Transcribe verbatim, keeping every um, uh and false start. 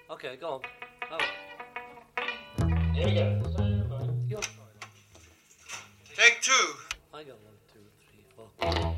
Okay, go on. Oh. Here we go. You're... Take two. I got one, two, three, four.